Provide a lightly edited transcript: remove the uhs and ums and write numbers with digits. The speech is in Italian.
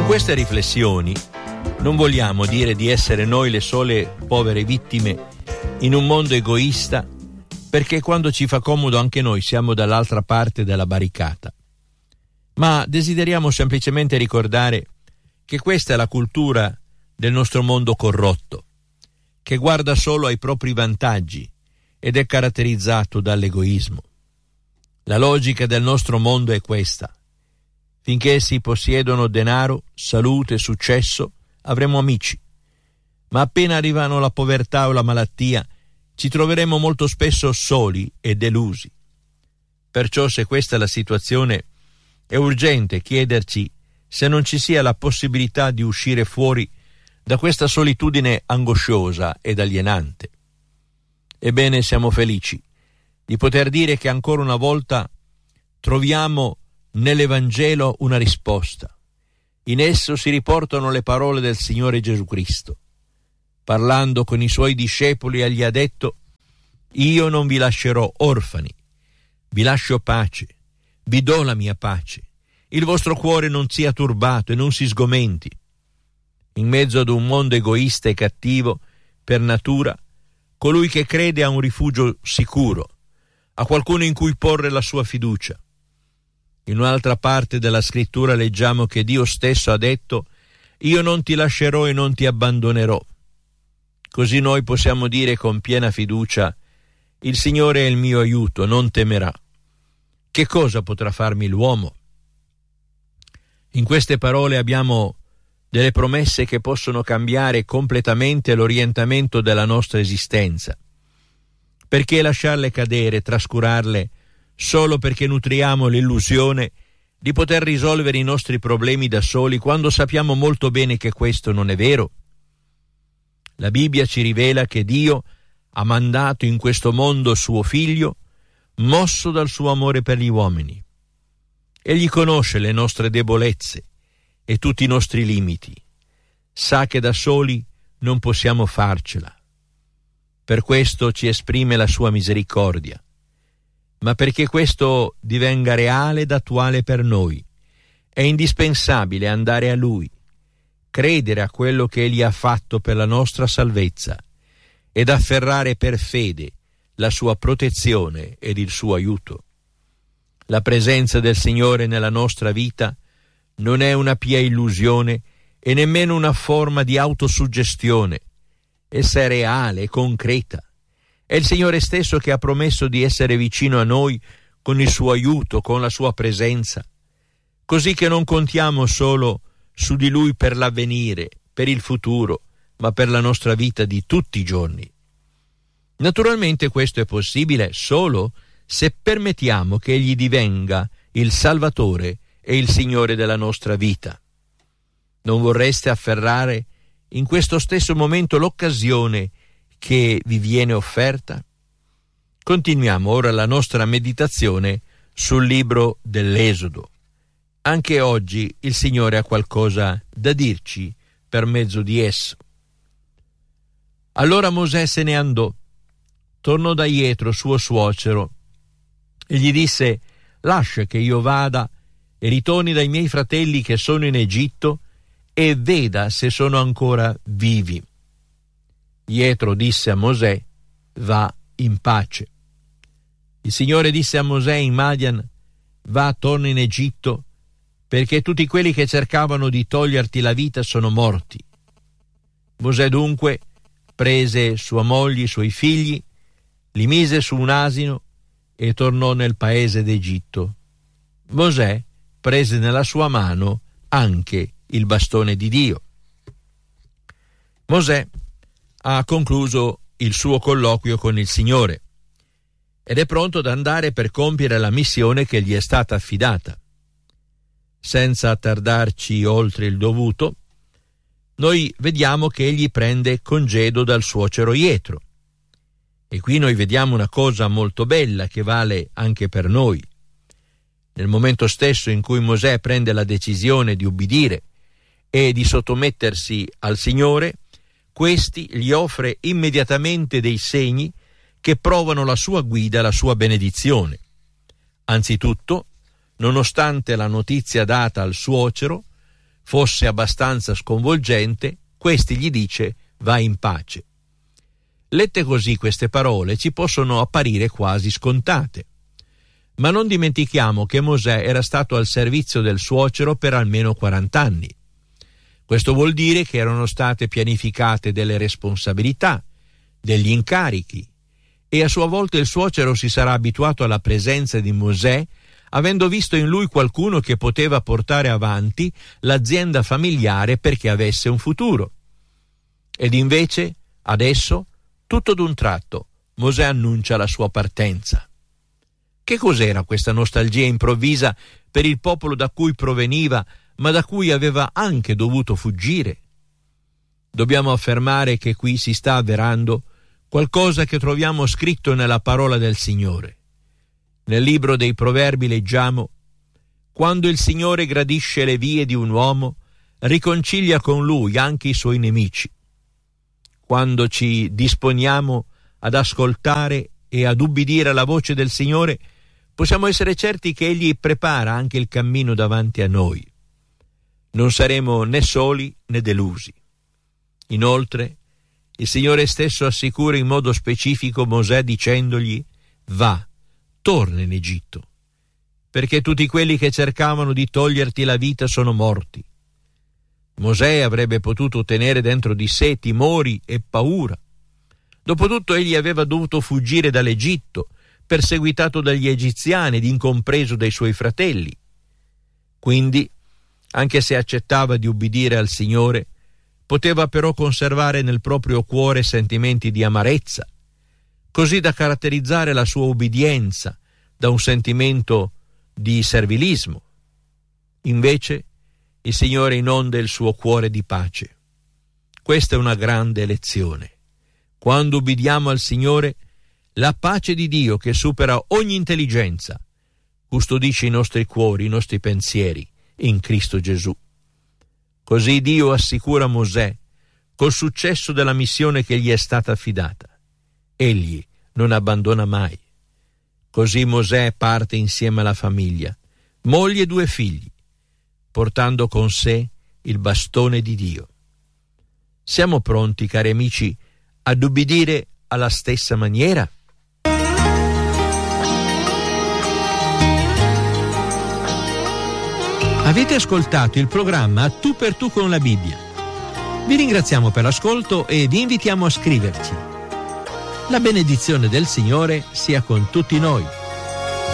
Con queste riflessioni non vogliamo dire di essere noi le sole povere vittime in un mondo egoista, perché quando ci fa comodo anche noi siamo dall'altra parte della barricata. Ma desideriamo semplicemente ricordare che questa è la cultura del nostro mondo corrotto, che guarda solo ai propri vantaggi ed è caratterizzato dall'egoismo. La logica del nostro mondo è questa: finché si possiedono denaro, salute, successo, avremo amici. Ma appena arrivano la povertà o la malattia, ci troveremo molto spesso soli e delusi. Perciò, se questa è la situazione, è urgente chiederci se non ci sia la possibilità di uscire fuori da questa solitudine angosciosa ed alienante. Ebbene, siamo felici di poter dire che ancora una volta troviamo nell'Evangelo una risposta. In esso si riportano le parole del Signore Gesù Cristo. Parlando con i suoi discepoli, egli ha detto: «Io non vi lascerò orfani, vi lascio pace, vi do la mia pace. Il vostro cuore non sia turbato e non si sgomenti». In mezzo ad un mondo egoista e cattivo per natura, colui che crede ha un rifugio sicuro, ha qualcuno in cui porre la sua fiducia. In un'altra parte della scrittura leggiamo che Dio stesso ha detto: «Io non ti lascerò e non ti abbandonerò». Così noi possiamo dire con piena fiducia: «Il Signore è il mio aiuto, non temerà. Che cosa potrà farmi l'uomo?» In queste parole abbiamo delle promesse che possono cambiare completamente l'orientamento della nostra esistenza. Perché lasciarle cadere, trascurarle, solo perché nutriamo l'illusione di poter risolvere i nostri problemi da soli, quando sappiamo molto bene che questo non è vero? La Bibbia ci rivela che Dio ha mandato in questo mondo suo Figlio, mosso dal suo amore per gli uomini. Egli conosce le nostre debolezze e tutti i nostri limiti. Sa che da soli non possiamo farcela. Per questo ci esprime la sua misericordia. Ma perché questo divenga reale ed attuale per noi, è indispensabile andare a Lui, credere a quello che Egli ha fatto per la nostra salvezza ed afferrare per fede la sua protezione ed il suo aiuto. La presenza del Signore nella nostra vita non è una pia illusione e nemmeno una forma di autosuggestione. Essa è reale e concreta. È il Signore stesso che ha promesso di essere vicino a noi con il suo aiuto, con la sua presenza, così che non contiamo solo su di Lui per l'avvenire, per il futuro, ma per la nostra vita di tutti i giorni. Naturalmente questo è possibile solo se permettiamo che Egli divenga il Salvatore e il Signore della nostra vita. Non vorreste afferrare in questo stesso momento l'occasione che vi viene offerta? Continuiamo ora la nostra meditazione sul libro dell'Esodo. Anche oggi il Signore ha qualcosa da dirci per mezzo di esso. Allora Mosè se ne andò, tornò da Jetro, suo suocero, e gli disse: «Lascia che io vada e ritorni dai miei fratelli che sono in Egitto e veda se sono ancora vivi». Jetro disse a Mosè: «Va in pace». Il Signore disse a Mosè in Madian: «Va, torna in Egitto, perché tutti quelli che cercavano di toglierti la vita sono morti». Mosè dunque prese sua moglie, i suoi figli, li mise su un asino e tornò nel paese d'Egitto. Mosè prese nella sua mano anche il bastone di Dio. Mosè ha concluso il suo colloquio con il Signore ed è pronto ad andare per compiere la missione che gli è stata affidata. Senza attardarci oltre il dovuto, noi vediamo che egli prende congedo dal suocero Jetro. E qui noi vediamo una cosa molto bella che vale anche per noi. Nel momento stesso in cui Mosè prende la decisione di ubbidire e di sottomettersi al Signore, questi gli offre immediatamente dei segni che provano la sua guida e la sua benedizione. Anzitutto, nonostante la notizia data al suocero, fosse abbastanza sconvolgente, questi gli dice: vai in pace. Lette così, queste parole ci possono apparire quasi scontate. Ma non dimentichiamo che Mosè era stato al servizio del suocero per almeno 40 anni. Questo vuol dire che erano state pianificate delle responsabilità, degli incarichi, e a sua volta il suocero si sarà abituato alla presenza di Mosè, avendo visto in lui qualcuno che poteva portare avanti l'azienda familiare perché avesse un futuro. Ed invece, adesso, tutto d'un tratto, Mosè annuncia la sua partenza. Che cos'era questa nostalgia improvvisa per il popolo da cui proveniva, ma da cui aveva anche dovuto fuggire? Dobbiamo affermare che qui si sta avverando qualcosa che troviamo scritto nella parola del Signore. Nel libro dei Proverbi leggiamo: quando il Signore gradisce le vie di un uomo, riconcilia con lui anche i suoi nemici. Quando ci disponiamo ad ascoltare e ad ubbidire alla voce del Signore, possiamo essere certi che Egli prepara anche il cammino davanti a noi. Non saremo né soli né delusi. Inoltre, il Signore stesso assicura in modo specifico Mosè dicendogli: va, torna in Egitto, perché tutti quelli che cercavano di toglierti la vita sono morti. Mosè avrebbe potuto tenere dentro di sé timori e paura. Dopotutto egli aveva dovuto fuggire dall'Egitto, perseguitato dagli egiziani ed incompreso dai suoi fratelli. Quindi, anche se accettava di ubbidire al Signore, poteva però conservare nel proprio cuore sentimenti di amarezza, così da caratterizzare la sua ubbidienza da un sentimento di servilismo. Invece, il Signore inonda il suo cuore di pace. Questa è una grande lezione. Quando ubbidiamo al Signore, la pace di Dio, che supera ogni intelligenza, custodisce i nostri cuori, i nostri pensieri in Cristo Gesù. Così Dio assicura Mosè col successo della missione che gli è stata affidata. Egli non abbandona mai. Così Mosè parte insieme alla famiglia, moglie e 2 figli, portando con sé il bastone di Dio. Siamo pronti, cari amici, ad ubbidire alla stessa maniera? Avete ascoltato il programma Tu per Tu con la Bibbia. Vi ringraziamo per l'ascolto e vi invitiamo a scriverci. La benedizione del Signore sia con tutti noi.